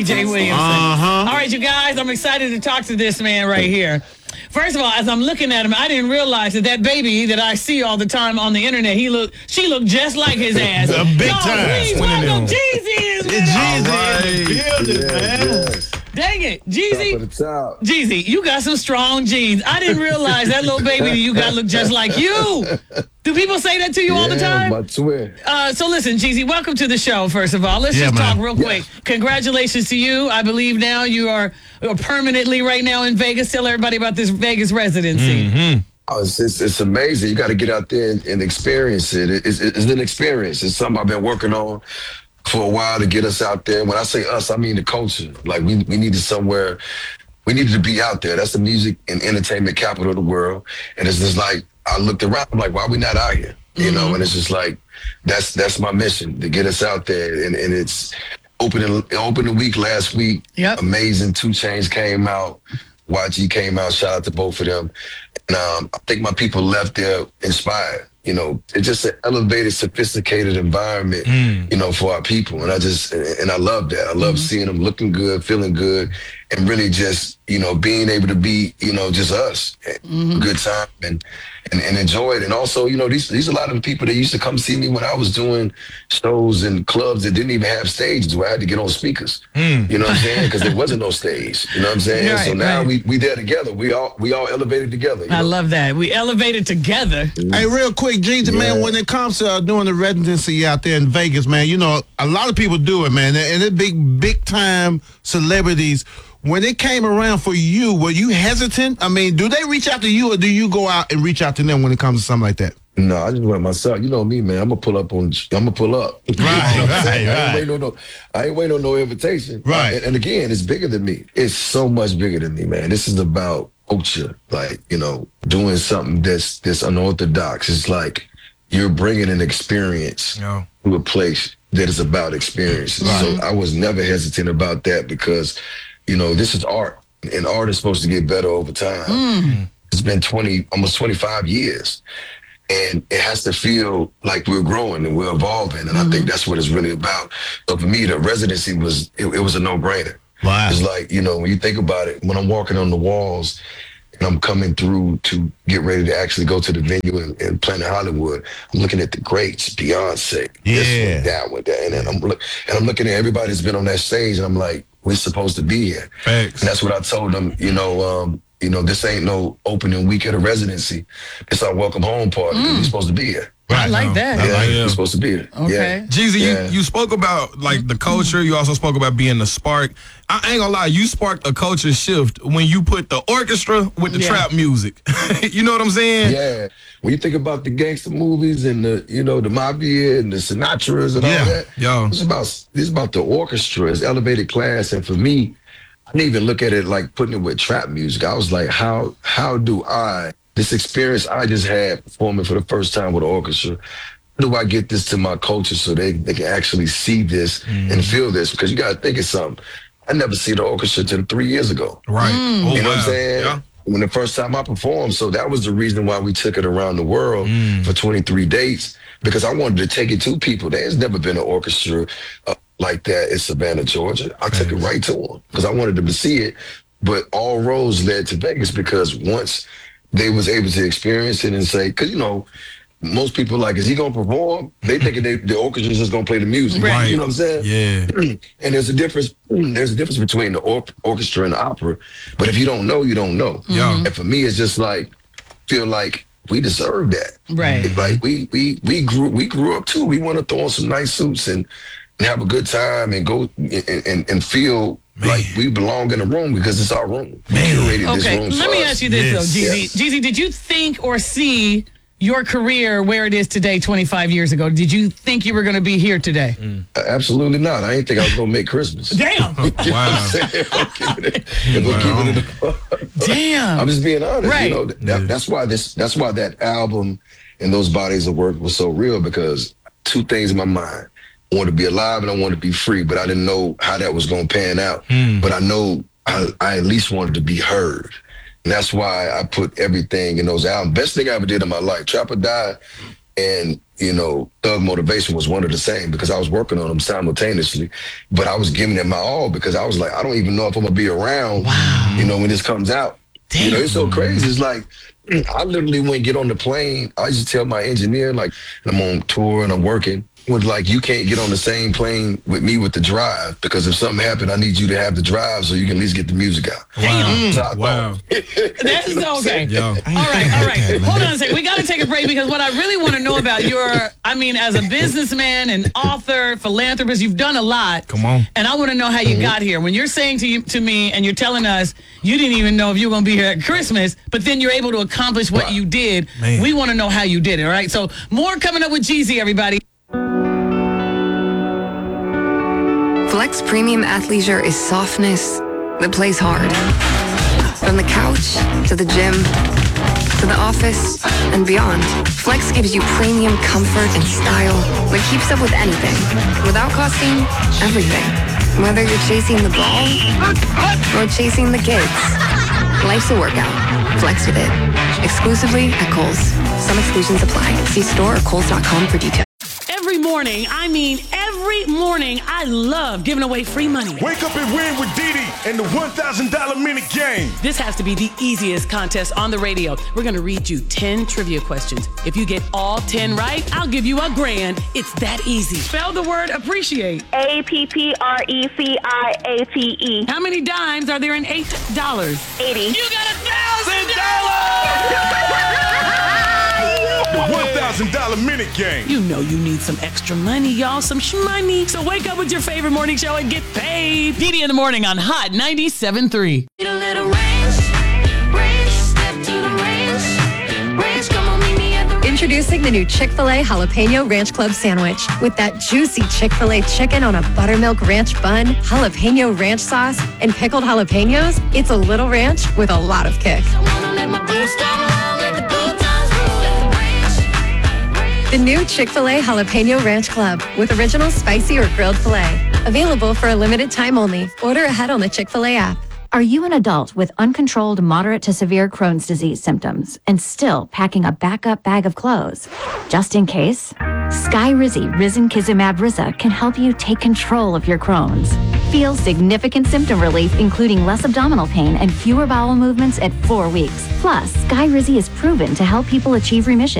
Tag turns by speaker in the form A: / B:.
A: Jay Williamson. All right, you guys, I'm excited to talk to this man right here. First of all, as I'm looking at him, I didn't realize that baby that I see all the time on the internet, she looked just like his ass.
B: Big time.
A: Please welcome Jeezy.
B: Jeezy in the building, man.
C: Yes.
A: Dang it, Jeezy.
C: Top of the top.
A: Jeezy, you got some strong genes. I didn't realize that little baby that you got looked just like you. Do people say that to you all the time?
C: My twin.
A: So listen, Jeezy, welcome to the show, first of all. Let's just talk real quick. Congratulations to you. I believe now you are permanently right now in Vegas. Tell everybody about this Vegas residency.
B: Mm-hmm.
C: Oh, it's amazing. You got to get out there and experience it. It's an experience. It's something I've been working on for a while to get us out there. When I say us, I mean the culture. Like we needed somewhere. We needed to be out there. That's the music and entertainment capital of the world. And it's just like, I looked around, I'm like, why are we not out here? You know, and it's just like, that's my mission, to get us out there. And it's opening week last week.
A: Yep.
C: Amazing. 2 Chainz came out. YG came out. Shout out to both of them. And I think my people left there inspired. You know, it's just an elevated, sophisticated environment, you know, for our people. And I love that. I love seeing them looking good, feeling good, and really just, you know, being able to be, you know, just us. Good time and enjoy it. And also, you know, these are a lot of the people that used to come see me when I was doing shows in clubs that didn't even have stages where I had to get on speakers. You know what I'm saying? Because there wasn't no stage. You know what I'm saying?
A: Right,
C: so now we there together. We all elevated together.
A: I love that. We elevated together.
B: Hey, real quick, Jeezy, man, when it comes to doing the residency out there in Vegas, man, you know, a lot of people do it, man. And they're big time celebrities. When it came around for you, were you hesitant? I mean, do they reach out to you, or do you go out and reach out to them when it comes to something like that?
C: No, I just went myself. You know me, man. I'm gonna pull up.
B: Right.
C: I ain't waiting on no invitation.
B: Right.
C: And again, it's bigger than me. It's so much bigger than me, man. This is about culture. Like, you know, doing something that's unorthodox. It's like you're bringing an experience to a place that is about experience. So I was never hesitant about that because, you know, this is art, and art is supposed to get better over time. It's been almost 25 years, and it has to feel like we're growing and we're evolving, and I think that's what it's really about. So for me, the residency was a no-brainer.
B: Wow.
C: It's like, you know, when you think about it, when I'm walking on the walls and I'm coming through to get ready to actually go to the venue in Planet Hollywood, I'm looking at the greats, Beyonce, this one, that one, that, and then I'm looking at everybody that's been on that stage, and I'm like, we're supposed to be here.
B: Thanks.
C: And that's what I told them, you know, this ain't no opening week at a residency. It's our welcome home party. We're supposed to be here.
A: I like that.
C: We're supposed to be here.
A: Okay.
D: Jeezy, you spoke about like the culture. You also spoke about being the spark. I ain't gonna lie, you sparked a culture shift when you put the orchestra with the trap music. You know what I'm saying?
C: Yeah. When you think about the gangster movies and the, you know, the Mafia and the Sinatras and all that, it's about the orchestra. It's elevated class. And for me, I didn't even look at it like putting it with trap music. I was like, how do this experience I just had performing for the first time with an orchestra, how do I get this to my culture so they can actually see this and feel this? Because you got to think of something. I never see the orchestra till 3 years ago.
D: Right.
C: You know what I'm saying? Yeah. When the first time I performed. So that was the reason why we took it around the world for 23 dates, because I wanted to take it to people. There's never been an orchestra like that in Savannah, Georgia. I took it right to them because I wanted them to see it. But all roads led to Vegas because once they was able to experience it and say, because, you know, most people like, is he going to perform? They thinking the orchestra's just going to play the music.
A: Right.
C: You know what I'm saying?
D: Yeah.
C: And there's a difference between the orchestra and the opera. But if you don't know, you don't know.
D: Yeah.
C: And for me, it's just like, feel like we deserve that.
A: Right.
C: Like we grew up too. We want to throw on some nice suits and have a good time and go and feel like we belong in the room because it's our room. We curated this room.
A: Let me ask you this, though, Jeezy.
C: Yes.
A: Jeezy, did you think or see your career where it is today 25 years ago? Did you think you were going to be here today?
C: Absolutely not. I didn't think I was going to make Christmas.
A: Damn.
D: Wow.
A: Damn.
C: I'm just being honest.
A: Right.
C: You know, that's why that album and those bodies of work was so real, because 2 things in my mind. I want to be alive and I want to be free, but I didn't know how that was going to pan out. But I know I at least wanted to be heard. And that's why I put everything in those albums. Best thing I ever did in my life. Trap or Die and Thug Motivation was one of the same, because I was working on them simultaneously, but I was giving it my all, because I was like, I don't even know if I'm gonna be around, when this comes out.
A: Damn.
C: It's so crazy. It's like, I literally wouldn't get on the plane. I used to tell my engineer, like, I'm on tour and I'm working, was like, you can't get on the same plane with me with the drive, because if something happened, I need you to have the drive so you can at least get the music out.
D: Wow.
A: That's okay.
D: Yo.
A: All right. Hold on a second. We got to take a break, because what I really want to know about as a businessman and author, philanthropist, you've done a lot.
D: Come on.
A: And I want to know how you got here. When you're saying to me and you're telling us you didn't even know if you were going to be here at Christmas, but then you're able to accomplish what you did.
D: Man.
A: We want to know how you did it, all right? So more coming up with Jeezy, everybody.
E: Flex Premium Athleisure is softness that plays hard. From the couch to the gym to the office and beyond, Flex gives you premium comfort and style that keeps up with anything without costing everything. Whether you're chasing the ball or chasing the kids, life's a workout. Flex with it. Exclusively at Kohl's. Some exclusions apply. See store or Kohls.com for details.
A: Every morning, every morning, I love giving away free money.
F: Wake up and win with Didi and the $1,000 minute game.
A: This has to be the easiest contest on the radio. We're going to read you 10 trivia questions. If you get all 10 right, I'll give you $1,000. It's that easy. Spell the word appreciate.
G: APPRECIATE.
A: How many dimes are there in $8?
G: 80.
A: You got $1,000!
F: The $1,000 minute game.
A: You know you need some extra money, y'all, some shmoney. So wake up with your favorite morning show and get paid. Didi in the morning on Hot 97.3.
H: Need a little range, step to the range, come on, meet me at the range.
I: Introducing the new Chick-fil-A Jalapeno Ranch Club Sandwich. With that juicy Chick-fil-A chicken on a buttermilk ranch bun, jalapeno ranch sauce, and pickled jalapenos, it's a little ranch with a lot of kick.
H: I wanna let my boots down low, let the good times roll at the range.
I: The new Chick-fil-A Jalapeno Ranch Club with original spicy or grilled filet. Available for a limited time only. Order ahead on the Chick-fil-A app.
J: Are you an adult with uncontrolled moderate to severe Crohn's disease symptoms and still packing a backup bag of clothes? Just in case, Skyrizi Risankizumab Riza can help you take control of your Crohn's. Feel significant symptom relief, including less abdominal pain and fewer bowel movements at 4 weeks. Plus, Skyrizi is proven to help people achieve remission